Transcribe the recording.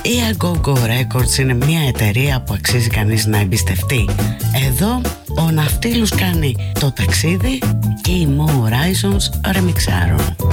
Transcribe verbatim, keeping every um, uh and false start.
Η A Go Go Records είναι μια εταιρεία που αξίζει κανείς να εμπιστευτεί. Εδώ ο Ναυτίλους κάνει το ταξίδι και οι Mo Horizons ρεμιξάρουν.